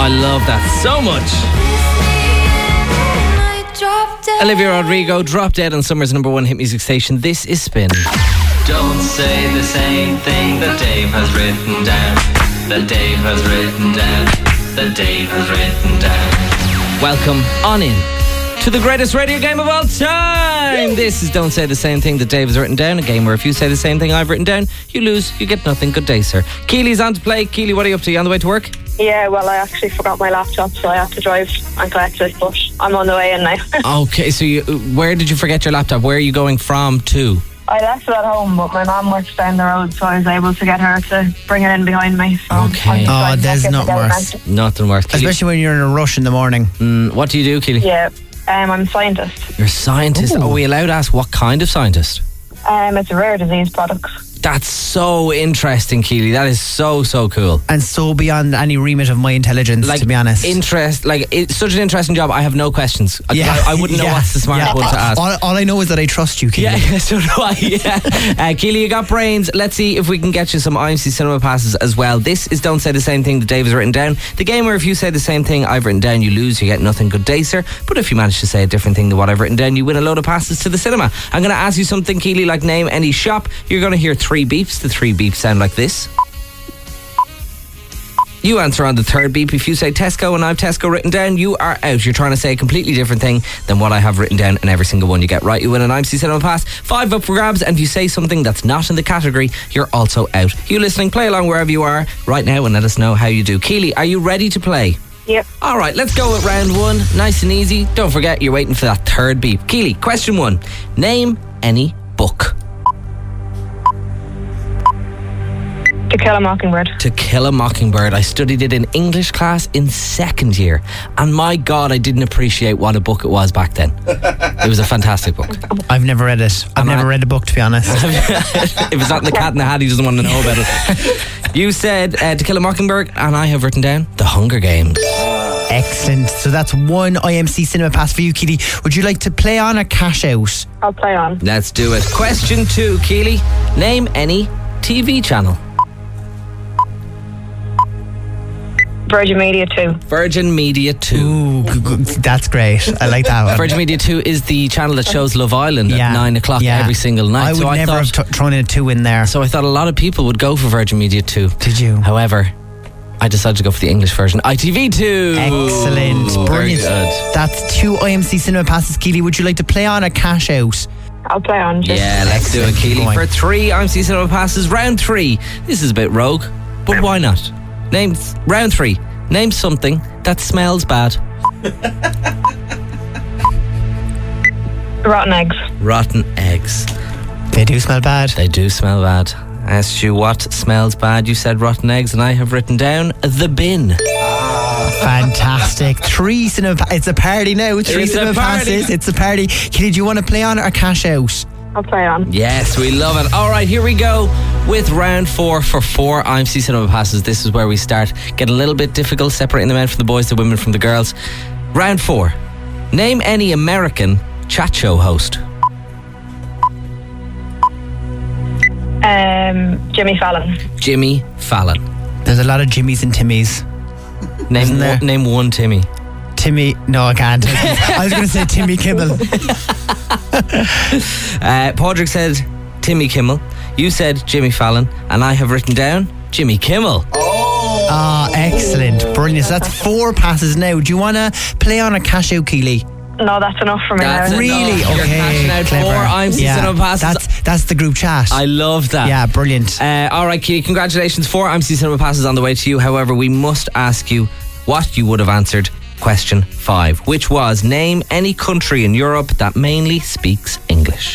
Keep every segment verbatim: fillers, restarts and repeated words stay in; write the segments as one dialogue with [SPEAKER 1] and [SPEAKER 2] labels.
[SPEAKER 1] I love that so much. Olivia Rodrigo, Drop Dead on Summer's number one hit music station. This is Spin.
[SPEAKER 2] Don't say the same thing that Dave has written down. That Dave has written down. That Dave has written down.
[SPEAKER 1] Welcome on in to the greatest radio game of all time. This is Don't Say the Same Thing that Dave has written down. A game where if you say the same thing I've written down, you lose, you get nothing. Good day, sir. Keely's on to play. Keely, what are you up to? You on the way to work?
[SPEAKER 3] Yeah, well, I actually forgot my laptop, so I have to drive and collect it, but I'm on the way in now.
[SPEAKER 1] Okay, so you, where did you forget your laptop? Where are you going from to?
[SPEAKER 3] I left it at home, but my mum works down the road, so I was able to get her to bring it in behind me. So
[SPEAKER 1] Okay.
[SPEAKER 3] I'm
[SPEAKER 4] Oh,
[SPEAKER 3] just
[SPEAKER 4] there's
[SPEAKER 3] trying to
[SPEAKER 4] nothing
[SPEAKER 3] get it
[SPEAKER 4] worse.
[SPEAKER 3] out.
[SPEAKER 1] Nothing worse. Keely,
[SPEAKER 4] Especially when you're in a rush in the morning.
[SPEAKER 1] mm, what do you do, Keely?
[SPEAKER 3] Yeah, um, I'm a scientist.
[SPEAKER 1] You're a scientist.
[SPEAKER 4] Ooh.
[SPEAKER 1] Are we allowed to ask what kind of scientist?
[SPEAKER 3] Um, it's a rare disease product.
[SPEAKER 1] That's so interesting, Keely. That is so, so cool.
[SPEAKER 4] And so beyond any remit of my intelligence,
[SPEAKER 1] Like,
[SPEAKER 4] to be honest.
[SPEAKER 1] interest, like, it's such an interesting job. I have no questions. I-
[SPEAKER 4] Yeah.
[SPEAKER 1] I, I wouldn't know
[SPEAKER 4] Yeah.
[SPEAKER 1] what's the smart
[SPEAKER 4] Yeah.
[SPEAKER 1] one to ask.
[SPEAKER 4] All, all I know is that I trust you, Keely.
[SPEAKER 1] Yeah, so do I. Yeah. Uh, Keely, you got brains. Let's see if we can get you some I M C Cinema passes as well. This is Don't Say the Same Thing that Dave has written down. The game where if you say the same thing I've written down, you lose, you get nothing. Good day, sir. But if you manage to say a different thing than what I've written down, you win a load of passes to the cinema. I'm going to ask you something, Keely, like name any shop. You're going to hear three beeps. The three beeps sound like this. You answer on the third beep. If you say Tesco and I've Tesco written down, you are out. You're trying to say a completely different thing than what I have written down, and every single one you get right, you win an I M C Cinema pass. Five up for grabs, and if you say something that's not in the category, you're also out. You listening, play along wherever you are right now and let us know how you do. Keely, are you ready to play?
[SPEAKER 3] Yep.
[SPEAKER 1] All right, let's go with round one. Nice and easy. Don't forget, you're waiting for that third beep. Keely, question one. Name any book.
[SPEAKER 3] To Kill a Mockingbird.
[SPEAKER 1] To Kill a Mockingbird. I studied it in English class in second year, and my God, I didn't appreciate what a book it was back then. It was a fantastic book.
[SPEAKER 4] I've never read it. I've
[SPEAKER 1] And
[SPEAKER 4] never
[SPEAKER 1] I-
[SPEAKER 4] read a book, to be honest.
[SPEAKER 1] If it's not in the Cat in the Hat, he doesn't want to know about it. You said uh, To Kill a Mockingbird, and I have written down The Hunger Games.
[SPEAKER 4] Excellent. So that's one I M C Cinema pass for you, Keely. Would you like to play on or cash out?
[SPEAKER 3] I'll play on.
[SPEAKER 1] Let's do it. Question two, Keely. Name any T V channel.
[SPEAKER 3] Virgin Media two.
[SPEAKER 1] Virgin Media two.
[SPEAKER 4] Ooh, g- g- that's great. I like that one.
[SPEAKER 1] Virgin Media two is the channel that shows Love Island
[SPEAKER 4] Yeah,
[SPEAKER 1] at nine o'clock
[SPEAKER 4] yeah.
[SPEAKER 1] every single night.
[SPEAKER 4] I would
[SPEAKER 1] so I
[SPEAKER 4] never
[SPEAKER 1] thought,
[SPEAKER 4] have t- thrown in a two in there.
[SPEAKER 1] So I thought a lot of people would go for Virgin Media two.
[SPEAKER 4] Did you?
[SPEAKER 1] However, I decided to go for the English version. I T V two.
[SPEAKER 4] Excellent.
[SPEAKER 1] Very
[SPEAKER 4] Brilliant.
[SPEAKER 1] good.
[SPEAKER 4] That's two I M C Cinema passes, Keely. Would you like to play on or cash out?
[SPEAKER 3] I'll play on. Just
[SPEAKER 1] Yeah, let's do it,
[SPEAKER 4] Excellent.
[SPEAKER 1] Keely.
[SPEAKER 4] Going.
[SPEAKER 1] For three I M C Cinema passes, round three. This is a bit rogue, but why not? Name round three. Name something that smells bad.
[SPEAKER 3] Rotten eggs.
[SPEAKER 1] Rotten eggs.
[SPEAKER 4] They do smell bad.
[SPEAKER 1] They do smell bad. I asked you what smells bad. You said rotten eggs, and I have written down the bin.
[SPEAKER 4] Fantastic. Three cinema pa- It's a party now. Three
[SPEAKER 1] It's a
[SPEAKER 4] cinema
[SPEAKER 1] party.
[SPEAKER 4] passes. It's a party. Keely, do you want to play on or cash out?
[SPEAKER 3] I'll play on.
[SPEAKER 1] Yes, we love it. All right, here we go with round four for four I M C Cinema passes. This is where we start getting a little bit difficult, separating the men from the boys, the women from the girls. Round four. Name any American chat show host.
[SPEAKER 3] Um, Jimmy Fallon.
[SPEAKER 1] Jimmy Fallon.
[SPEAKER 4] There's a lot of Jimmys and Timmys.
[SPEAKER 1] Name
[SPEAKER 4] Isn't there?
[SPEAKER 1] one, name one Timmy.
[SPEAKER 4] Timmy. No, I can't. I was going to say Timmy Kimmel.
[SPEAKER 1] Uh, Padraig said Timmy Kimmel. You said Jimmy Fallon, and I have written down Jimmy Kimmel.
[SPEAKER 4] Ah, excellent. Brilliant. So that's four passes now. Do you want to play on or cash out, Keely?
[SPEAKER 3] No, that's enough for me
[SPEAKER 1] That's
[SPEAKER 3] now.
[SPEAKER 1] enough.
[SPEAKER 4] Really?
[SPEAKER 1] You're
[SPEAKER 4] Okay.
[SPEAKER 1] cashing out
[SPEAKER 4] clever.
[SPEAKER 1] four I M C
[SPEAKER 4] yeah,
[SPEAKER 1] Cinema passes.
[SPEAKER 4] That's, that's the group chat.
[SPEAKER 1] I love that.
[SPEAKER 4] yeah, brilliant.
[SPEAKER 1] Uh, all right, Keely, congratulations. Four I M C Cinema passes on the way to you. However, we must ask you what you would have answered question five, which was name any country in Europe that mainly speaks English.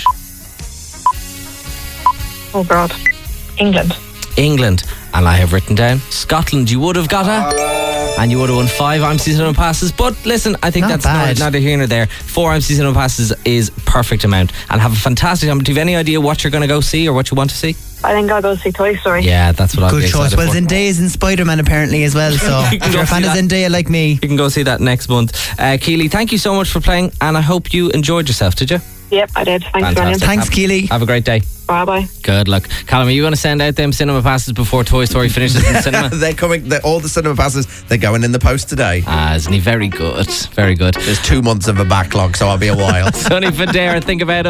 [SPEAKER 3] Oh, God. England.
[SPEAKER 1] England. And I have written down Scotland. You would have got a, and you would have won five I M C Cinema passes. But listen, I think
[SPEAKER 4] Not
[SPEAKER 1] that's
[SPEAKER 4] bad.
[SPEAKER 1] neither, neither here nor there. Four I M C Cinema passes is perfect amount. And have a fantastic time. Do you have any idea what you're going to go see or what you want to see?
[SPEAKER 3] I think I'll go see Toy Story.
[SPEAKER 1] Yeah, that's what I'll be
[SPEAKER 4] Good choice.
[SPEAKER 1] excited
[SPEAKER 4] Well,
[SPEAKER 1] for.
[SPEAKER 4] Zendaya's in Spider-Man apparently as well. So
[SPEAKER 1] You can
[SPEAKER 4] if you're
[SPEAKER 1] go
[SPEAKER 4] a fan
[SPEAKER 1] see
[SPEAKER 4] of
[SPEAKER 1] that.
[SPEAKER 4] Zendaya like me,
[SPEAKER 1] You can go see that next month. Uh, Keely, thank you so much for playing, and I hope you enjoyed yourself, did you?
[SPEAKER 3] Yep, I did. Thanks,
[SPEAKER 1] Fantastic.
[SPEAKER 3] Brilliant.
[SPEAKER 4] Thanks,
[SPEAKER 1] Have-
[SPEAKER 4] Keely.
[SPEAKER 1] Have a great day.
[SPEAKER 3] Bye bye.
[SPEAKER 1] Good luck. Callum, are you going to send out them cinema passes before Toy Story finishes in the cinema?
[SPEAKER 5] They're coming. They're, all the cinema passes. They're going in the post today.
[SPEAKER 1] Ah, isn't he very good? Very good.
[SPEAKER 5] There's two months of a backlog, so I'll be a while.
[SPEAKER 1] Sonny Fadera, think about it.